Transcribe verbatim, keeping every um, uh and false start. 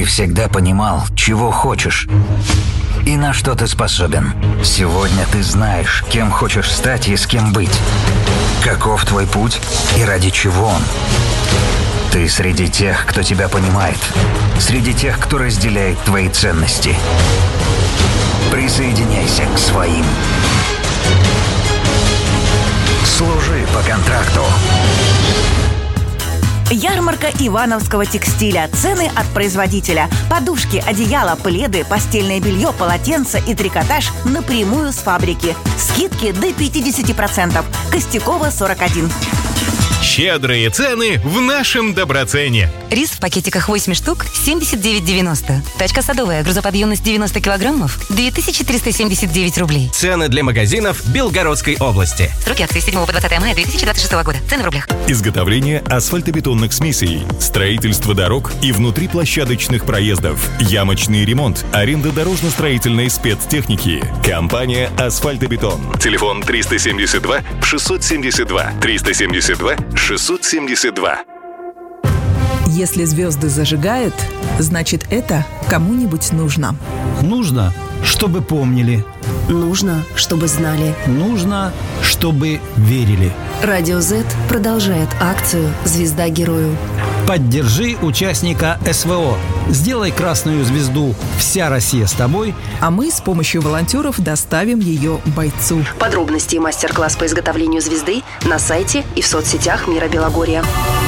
всегда понимал, чего хочешь и на что ты способен. Сегодня ты знаешь, кем хочешь стать и с кем быть. Каков твой путь и ради чего он. Ты среди тех, кто тебя понимает. Среди тех, кто разделяет твои ценности. Присоединяйся к своим. Служи по контракту. Ярмарка ивановского текстиля. Цены от производителя. Подушки, одеяла, пледы, постельное белье, полотенца и трикотаж напрямую с фабрики. Скидки до пятьдесят процентов. Костякова, сорок один. Щедрые цены в нашем Доброцене. Рис в пакетиках восемь штук семьдесят девять девяносто. Тачка садовая, грузоподъемность девяносто килограммов, две тысячи триста семьдесят девять рублей. Цены для магазинов Белгородской области. Сроки акции с седьмого по двадцатое мая две тысячи двадцать шестого года. Цены в рублях. Изготовление асфальтобетонных смесей, строительство дорог и внутриплощадочных проездов, ямочный ремонт, аренда дорожно-строительной спецтехники. Компания «Асфальтобетон». Телефон триста семьдесят два шестьсот семьдесят два триста семьдесят два шестьсот семьдесят два. Если звезды зажигают, значит, это кому-нибудь нужно. Нужно, чтобы помнили. Нужно, чтобы знали. Нужно, чтобы верили. Радио Z продолжает акцию «Звезда герою». Поддержи участника СВО. Сделай красную звезду «Вся Россия с тобой», а мы с помощью волонтеров доставим ее бойцу. Подробности и мастер-класс по изготовлению звезды на сайте и в соцсетях Мира Белогорья.